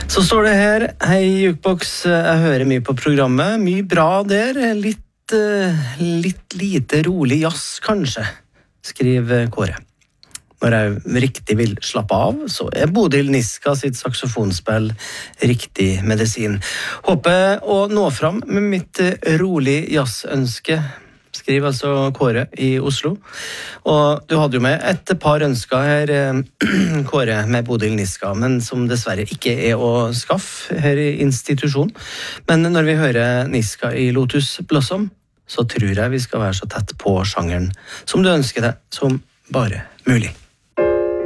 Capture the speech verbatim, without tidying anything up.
Så står det her, hei Jukebox, jeg hører mye på programmet, mye bra der, litt, litt lite rolig jazz kanskje, skriver Kåre. Når jeg riktig vil slappe av, så er Bodil Niska sitt saksofonspill riktig medisin. Håper å nå fram med mitt rolig jazzønske, skriver altså Kåre i Oslo. Og du hadde jo med et par ønsker her, Kåre, med Bodil Niska, men som dessverre ikke er å skaffe her i institusjonen. Men når vi hører Niska i Lotus Blossom, så tror jeg vi skal være så tett på sjangeren som du ønsker deg, som bare mulig.